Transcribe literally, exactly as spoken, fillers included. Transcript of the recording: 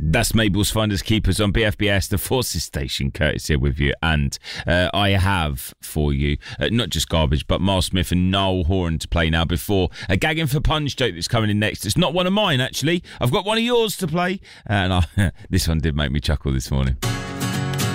That's Mabel's Finders Keepers on B F B S, the Forces Station. Curtis here with you, and uh, I have for you uh, not just garbage, but Miles Smith and Niall Horan to play now before a gagging for punch joke that's coming in next. It's not one of mine, actually. I've got one of yours to play, and I, this one did make me chuckle this morning.